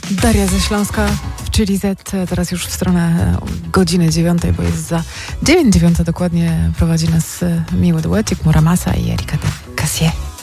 Daria ze Śląska, czyli Z, teraz już w stronę godziny 9, bo jest za 9:09 dokładnie, prowadzi nas miły duecik Muramasa i Erika de Cassier.